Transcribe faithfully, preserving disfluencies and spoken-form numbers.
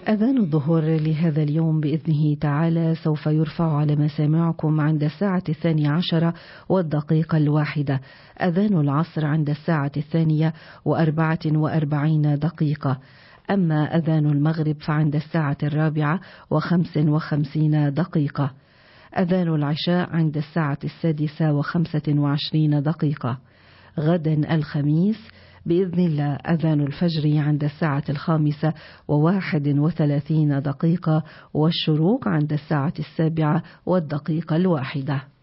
أذان الظهر لهذا اليوم بإذنه تعالى سوف يرفع على مسامعكم عند الساعة الثانية عشرة والدقيقة الواحدة. أذان العصر عند الساعة الثانية وأربعة وأربعين دقيقة. أما أذان المغرب فعند الساعة الرابعة وخمس وخمسين دقيقة. أذان العشاء عند الساعة السادسة وخمسة وعشرين دقيقة. غدا الخميس بإذن الله أذان الفجر عند الساعة الخامسة وواحد وثلاثين دقيقة، والشروق عند الساعة السابعة والدقيقة الواحدة.